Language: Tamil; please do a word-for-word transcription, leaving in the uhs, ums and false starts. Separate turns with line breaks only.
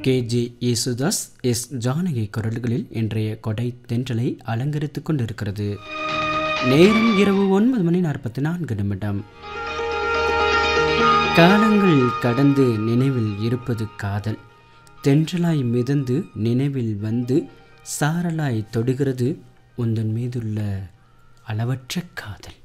K J Yesudas, S Janaki குரல்களில் இன்றைய கொடை தென்றலை அலங்கரித்துக் கொண்டிருக்கிறது. நேரம் இரவு ஒன்பது மணி நாற்பத்தி நான்கு நிமிடம். காலங்கள் கடந்து நினைவில் இருப்பது காதல். தென்றலாய் மிதந்து நினைவில் வந்து சாரலாய் தொடுகிறது உந்தன் மீதுள்ள அளவற்ற காதல்.